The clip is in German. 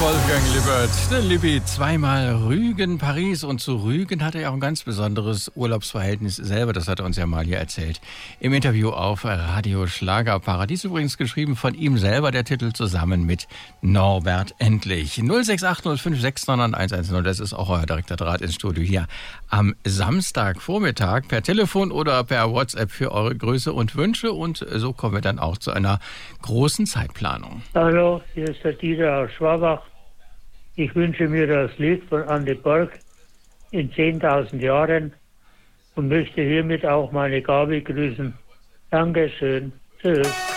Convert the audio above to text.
Wolfgang Lippert, der Lippi, zweimal Rügen, Paris, und zu Rügen hatte er auch ein ganz besonderes Urlaubsverhältnis selber, das hat er uns ja mal hier erzählt. Im Interview auf Radio Schlagerparadies, übrigens geschrieben von ihm selber, der Titel zusammen mit Norbert Endlich. 06805699110, das ist auch euer direkter Draht ins Studio hier am Samstagvormittag per Telefon oder per WhatsApp für eure Grüße und Wünsche, und so kommen wir dann auch zu einer großen Zeitplanung. Hallo, hier ist der Dieter aus Schwabach. Ich wünsche mir das Lied von Andy Borg in 10.000 Jahren und möchte hiermit auch meine Gabi grüßen. Dankeschön. Tschüss.